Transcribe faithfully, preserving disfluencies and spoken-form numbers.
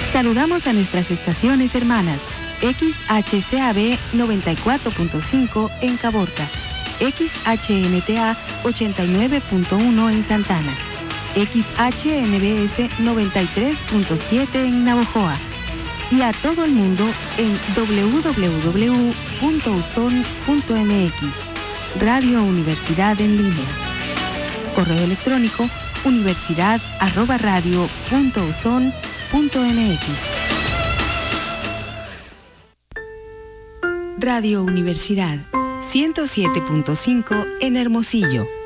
Saludamos a nuestras estaciones hermanas. X H C A B noventa y cuatro punto cinco en Caborca, X H N T A ochenta y nueve punto uno en Santana, X H N B S noventa y tres punto siete en Navojoa y a todo el mundo en doble u doble u doble u punto uson punto m x, Radio Universidad en línea. Correo electrónico universidad arroba radio punto uson punto m x. Radio Universidad ciento siete punto cinco en Hermosillo.